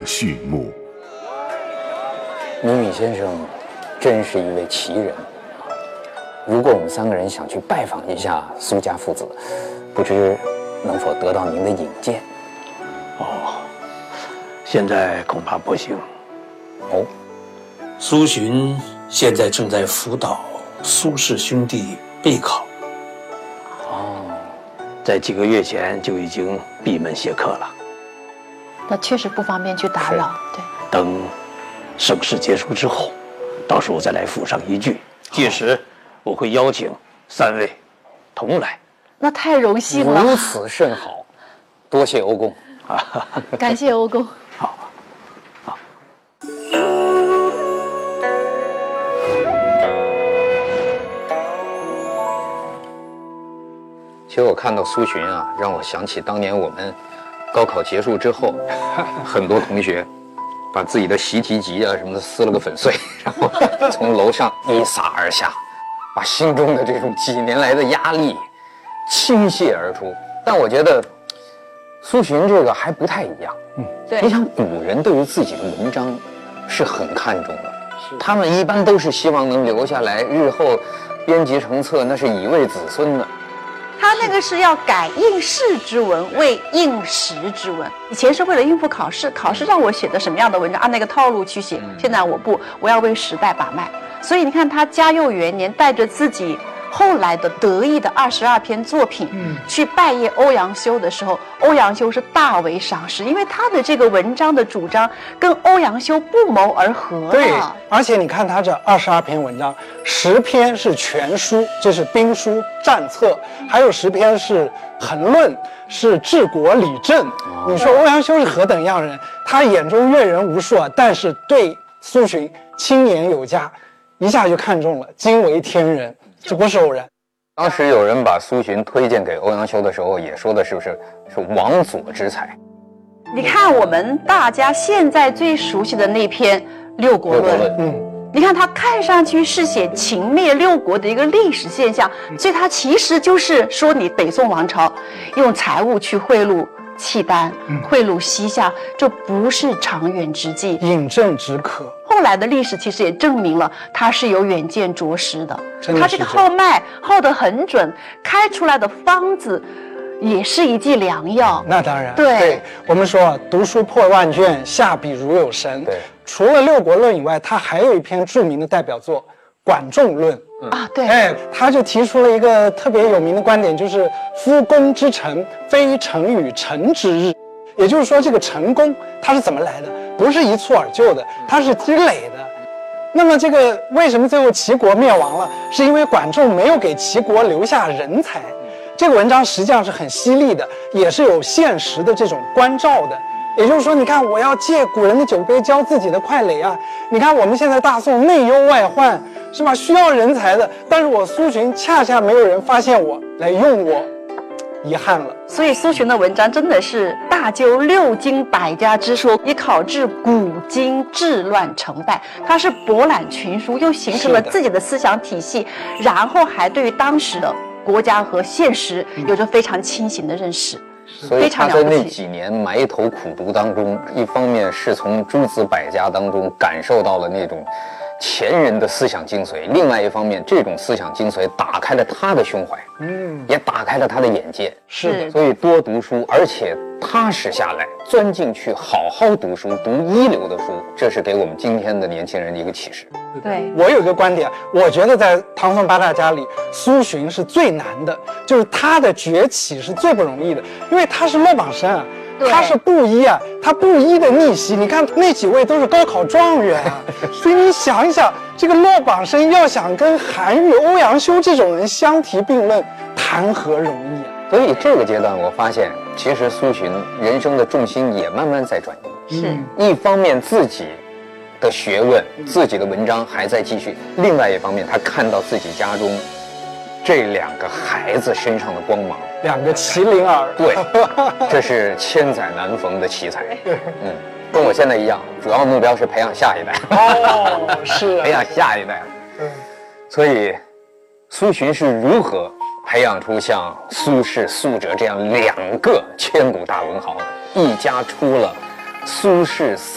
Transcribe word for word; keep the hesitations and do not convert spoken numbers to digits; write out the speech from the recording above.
序幕。 倪允先生真是一位奇人。如果我们三个人想去拜访一下苏家父子，不知能否得到您的引荐？ 哦，现在恐怕不行。 哦， 苏洵现在正在辅导苏氏兄弟备考。 哦，在几个月前就已经闭门谢客了。 那确实不方便去打扰。对， 等盛事结束之后，到时候再来附上一句。届时我会邀请三位同来。 那太荣幸了， 如此甚好，多谢欧公。 感谢欧公。 好，好。 其实我看到苏洵啊，让我想起当年我们高考结束之后，很多同学把自己的习题集啊什么的撕了个粉碎，然后从楼上一洒而下，把心中的这种几年来的压力倾泻而出。但我觉得苏洵这个还不太一样。嗯， 对。 你想，古人对于自己的文章是很看重的，他们一般都是希望能留下来，日后编辑成册，那是以慰子孙的。 他那个是要改应试之文为应时之文，以前是为了应付考试，考试让我写的什么样的文章，按那个套路去写。现在我不，我要为时代把脉。所以你看，他嘉佑元年带着自己后来的得意的二十二篇作品，嗯，去拜谒欧阳修的时候，欧阳修是大为赏识，因为他的这个文章的主张跟欧阳修不谋而合。 对，而且你看他这二十二篇文章，十篇是全书，这是兵书战策，还有十篇是衡论，是治国理政。你说欧阳修是何等样人？他眼中阅人无数啊，但是对苏洵青眼有加，一下就看中了，惊为天人。这不是偶然。 当时有人把苏洵推荐给欧阳修的时候，也说的是不是是王佐之才？ 你看我们大家现在最熟悉的那篇《六国论》，嗯，你看他看上去是写秦灭六国的一个历史现象，所以他其实就是说你北宋王朝用财物去贿赂契丹，贿赂西夏，这不是长远之计， 饮鸩止渴。 后来的历史其实也证明了他是有远见卓识的， 的他这个号脉号得很准，开出来的方子也是一剂良药。 那当然， 对， 对我们说读书破万卷，下笔如有神。 对， 除了《六国论》以外，他还有一篇著名的代表作《管仲论》。 啊，对， 哎，他就提出了一个特别有名的观点，就是夫功之成，非成与成之日。也就是说，这个成功它是怎么来的？不是一蹴而就的，它是积累的。那么这个为什么最后齐国灭亡了？是因为管仲没有给齐国留下人才。这个文章实际上是很犀利的，也是有现实的这种关照的。也就是说，你看，我要借古人的酒杯浇自己的快垒啊！你看我们现在大宋内忧外患，是吧？需要人才的，但是我苏洵恰恰没有人发现我来用我，遗憾了。 所以苏洵的文章真的是大究六经百家之说，以考治古今治乱成败。他是博览群书，又形成了自己的思想体系，然后还对于当时的国家和现实有着非常清醒的认识。 所以他在那几年埋头苦读当中，一方面是从诸子百家当中感受到了那种前人的思想精髓，另外一方面，这种思想精髓打开了他的胸怀，嗯，也打开了他的眼界。 是的， 所以多读书，而且踏实下来，钻进去，好好读书，读一流的书，这是给我们今天的年轻人的一个启示。 对， 我有一个观点，我觉得在唐宋八大家里，苏洵是最难的，就是他的崛起是最不容易的，因为他是落榜生啊。他是布衣啊，他布衣的逆袭，你看那几位都是高考状元啊，所以你想一想，这个落榜生要想跟韩愈、欧阳修这种人相提并论，谈何容易啊！ 所以这个阶段，我发现其实苏洵人生的重心也慢慢在转移。 是， 一方面自己的学问、自己的文章还在继续，另外一方面他看到自己家中这两个孩子身上的光芒。 两个麒麟儿， 对，这是千载难逢的奇才。嗯，跟我现在一样，主要目标是培养下一代。 哦，是培养下一代。嗯，所以苏洵是如何培养出像苏轼、苏辙这样两个千古大文豪的？一家出了苏轼